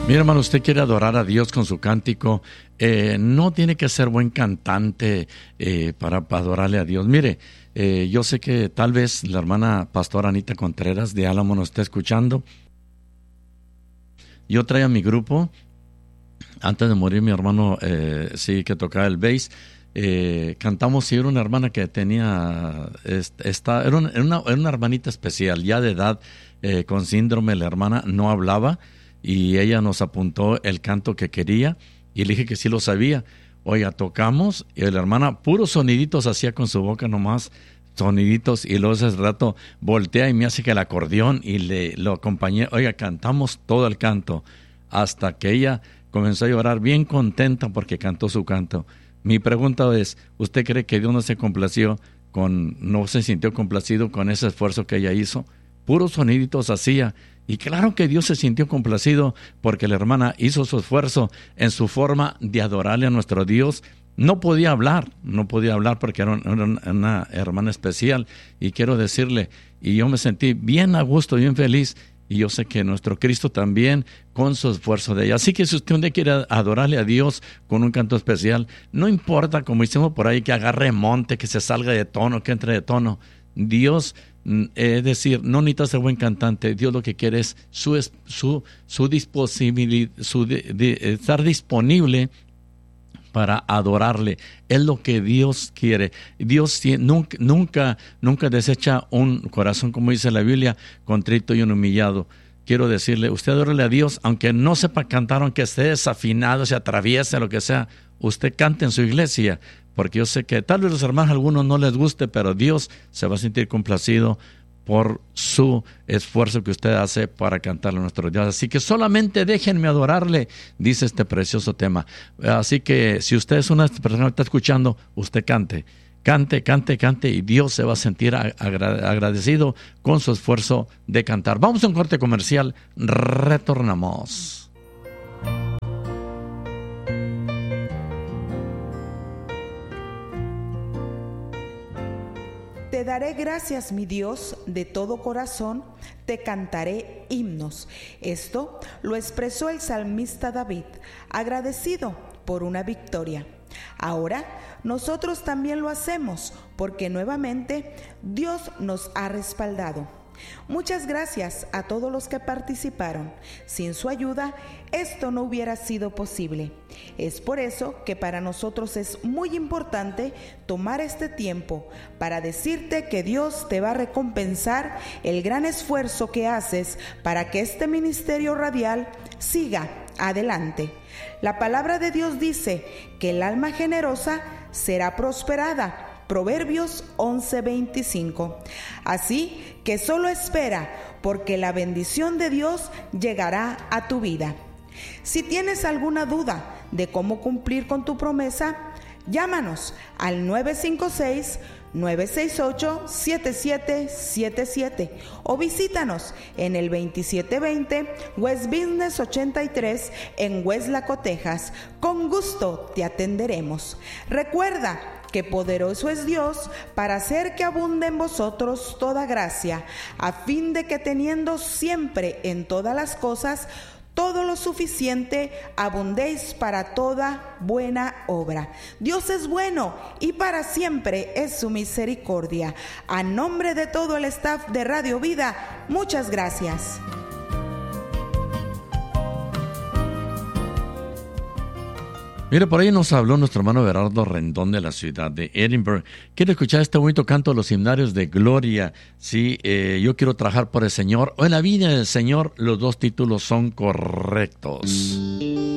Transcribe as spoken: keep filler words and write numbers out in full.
Mira, hermano, usted quiere adorar a Dios con su cántico, eh, no tiene que ser buen cantante eh, para, para adorarle a Dios. Mire, eh, yo sé que tal vez la hermana pastora Anita Contreras de Álamo nos está escuchando. Yo traía mi grupo, antes de morir mi hermano, eh, sí, que tocaba el bass. Eh, cantamos y era una hermana que tenía, esta, era, una, era, una, era una hermanita especial, ya de edad, eh, con síndrome. La hermana no hablaba y ella nos apuntó el canto que quería y le dije que sí lo sabía. Oiga, tocamos y la hermana puros soniditos hacía con su boca nomás, soniditos, y luego ese rato voltea y me hace que el acordeón y le lo acompañé. Oiga, cantamos todo el canto hasta que ella comenzó a llorar bien contenta porque cantó su canto. Mi pregunta es, ¿usted cree que Dios no se complació con, no se sintió complacido con ese esfuerzo que ella hizo? Puros soniditos hacía. Y claro que Dios se sintió complacido porque la hermana hizo su esfuerzo en su forma de adorarle a nuestro Dios. No podía hablar, no podía hablar porque era una, una hermana especial. Y quiero decirle, y yo me sentí bien a gusto, bien feliz. Y yo sé que nuestro Cristo también con su esfuerzo de ella. Así que si usted un día quiere adorarle a Dios con un canto especial, no importa, como hicimos por ahí, que agarre monte, que se salga de tono, que entre de tono. Dios, es decir, no necesita ser buen cantante. Dios lo que quiere es su, su, su disponibilidad, su de, de, estar disponible para adorarle. Es lo que Dios quiere. Dios nunca, nunca, nunca desecha un corazón, como dice la Biblia, contrito y un humillado. Quiero decirle, usted adórale a Dios, aunque no sepa cantar, aunque esté desafinado, se atraviese, lo que sea, usted cante en su iglesia, porque yo sé que tal vez los hermanos a algunos no les guste, pero Dios se va a sentir complacido por su esfuerzo que usted hace para cantarle a nuestro Dios. Así que solamente déjenme adorarle, dice este precioso tema. Así que si usted es una persona que está escuchando, usted cante, cante, cante, cante, y Dios se va a sentir agradecido con su esfuerzo de cantar. Vamos a un corte comercial, retornamos. Te daré gracias, mi Dios, de todo corazón, te cantaré himnos. Esto lo expresó el salmista David, agradecido por una victoria. Ahora nosotros también lo hacemos, porque nuevamente Dios nos ha respaldado. Muchas gracias a todos los que participaron. Sin su ayuda, esto no hubiera sido posible. Es por eso que para nosotros es muy importante tomar este tiempo para decirte que Dios te va a recompensar el gran esfuerzo que haces para que este ministerio radial siga adelante. La palabra de Dios dice que el alma generosa será prosperada. Proverbios once veinticinco. Así que solo espera, porque la bendición de Dios llegará a tu vida. Si tienes alguna duda de cómo cumplir con tu promesa, llámanos al nueve cinco seis, nueve seis ocho, siete siete siete siete o visítanos en el veintisiete veinte West Business ochenta y tres en Weslaco, Texas. Con gusto te atenderemos. Recuerda que poderoso es Dios para hacer que abunde en vosotros toda gracia, a fin de que teniendo siempre en todas las cosas todo lo suficiente, abundéis para toda buena obra. Dios es bueno y para siempre es su misericordia. A nombre de todo el staff de Radio Vida, muchas gracias. Mire, por ahí nos habló nuestro hermano Berardo Rendón de la ciudad de Edinburgh. Quiere escuchar este bonito canto de los himnarios de gloria. Sí, eh, yo quiero trabajar por el Señor o en la vida del Señor. Los dos títulos son correctos.